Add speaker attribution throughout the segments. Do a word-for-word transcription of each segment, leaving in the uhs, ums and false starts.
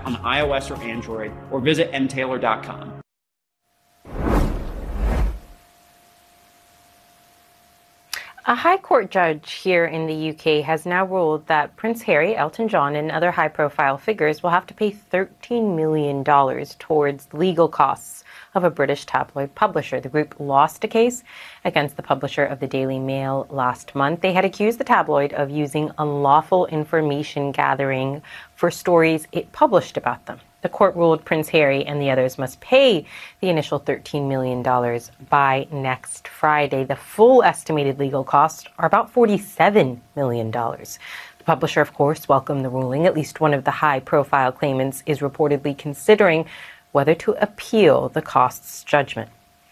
Speaker 1: on iOS or Android, or visit m taylor dot com.
Speaker 2: A High Court judge here in the U K has now ruled that Prince Harry, Elton John, and other high-profile figures will have to pay thirteen million dollars towards legal costs of a British tabloid publisher. The group lost a case against the publisher of the Daily Mail last month. They had accused the tabloid of using unlawful information gathering for stories it published about them. The court ruled Prince Harry and the others must pay the initial thirteen million dollars by next Friday. The full estimated legal costs are about forty-seven million dollars. The publisher, of course, welcomed the ruling. At least one of the high-profile claimants is reportedly considering whether to appeal the costs judgment.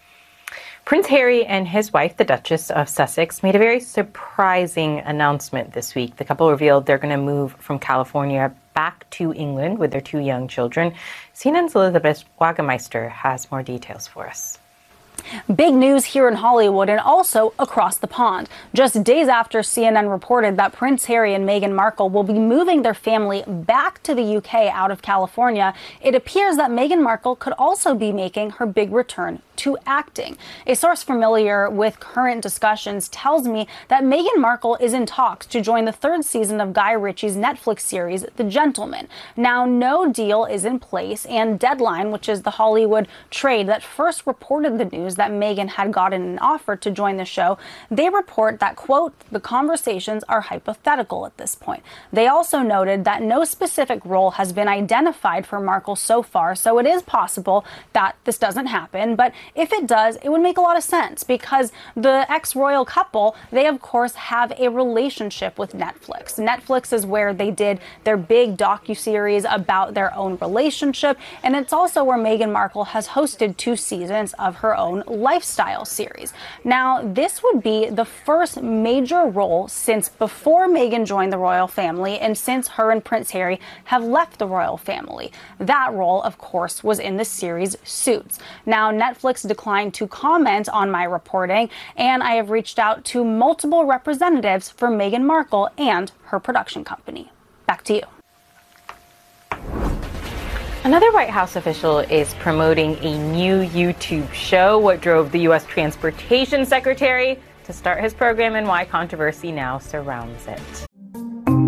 Speaker 2: Prince Harry and his wife, the Duchess of Sussex, made a very surprising announcement this week. The couple revealed they're going to move from California back to England with their two young children. C N N's Elizabeth Wagemeister has more details for us.
Speaker 3: Big news here in Hollywood and also across the pond. Just days after C N N reported that Prince Harry and Meghan Markle will be moving their family back to the U K out of California, it appears that Meghan Markle could also be making her big return to acting. A source familiar with current discussions tells me that Meghan Markle is in talks to join the third season of Guy Ritchie's Netflix series, The Gentleman. Now, no deal is in place, and Deadline, which is the Hollywood trade that first reported the news that Meghan had gotten an offer to join the show, they report that, quote, the conversations are hypothetical at this point. They also noted that no specific role has been identified for Markle so far, so it is possible that this doesn't happen, but if it does, it would make a lot of sense because the ex-royal couple, they of course have a relationship with Netflix. Netflix is where they did their big docuseries about their own relationship, and it's also where Meghan Markle has hosted two seasons of her own lifestyle series. Now, this would be the first major role since before Meghan joined the royal family and since her and Prince Harry have left the royal family. That role, of course, was in the series Suits. Now, Netflix declined to comment on my reporting, and I have reached out to multiple representatives for Meghan Markle and her production company. Back to you.
Speaker 2: Another White House official is promoting a new YouTube show. What drove the U S Transportation Secretary to start his program and why controversy now surrounds it.